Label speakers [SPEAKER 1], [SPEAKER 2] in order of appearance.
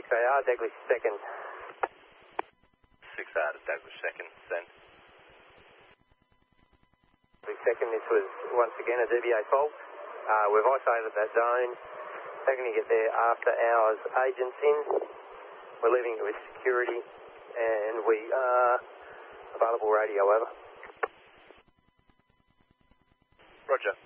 [SPEAKER 1] 6AR, Douglas 2nd.
[SPEAKER 2] 6AR to Douglas 2nd, send.
[SPEAKER 1] Douglas 2nd, this was once again a DBA fault. We've isolated that zone. How can you get there after hours? Agents in. We're leaving it with security, and we are available radio, over.
[SPEAKER 2] Roger.